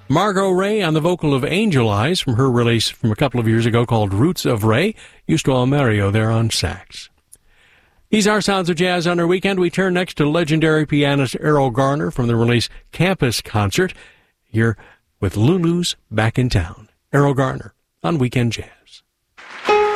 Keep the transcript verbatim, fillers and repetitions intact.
Margot Ray on the vocal of Angel Eyes from her release from a couple of years ago called Roots of Ray. Eusto Almerio there on sax. These are Sounds of Jazz on our weekend. We turn next to legendary pianist Errol Garner from the release Campus Concert, here with Lulu's Back in Town. Errol Garner on Weekend Jazz.